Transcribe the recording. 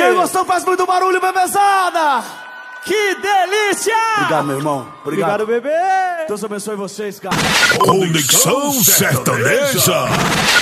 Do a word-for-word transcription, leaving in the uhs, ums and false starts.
Quem gostou faz muito barulho, bebezada. Que delícia! Obrigado, meu irmão. Obrigado, Obrigado bebê. Deus abençoe vocês, cara. Conexão Sertaneja.